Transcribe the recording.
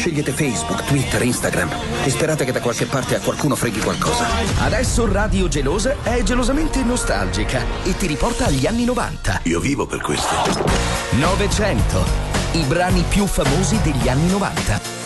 scegliete Facebook, Twitter, Instagram e sperate che da qualche parte a qualcuno freghi qualcosa. Adesso Radio Gelosa è gelosamente nostalgica e ti riporta agli anni 90. Io vivo per questo. 900. I brani più famosi degli anni 90.